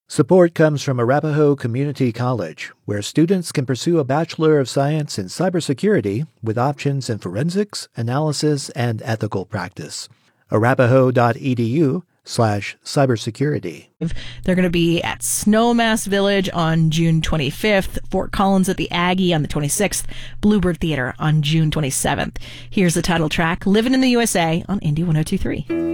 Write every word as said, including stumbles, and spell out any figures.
Support comes from Arapahoe Community College, where students can pursue a Bachelor of Science in Cybersecurity with options in forensics, analysis, and ethical practice. arapahoe.edu slash cybersecurity. They're going to be at Snowmass Village on June twenty-fifth, Fort Collins at the Aggie on the twenty-sixth, Bluebird Theater on June twenty-seventh. Here's the title track, Living in the U S A on Indie one oh two point three.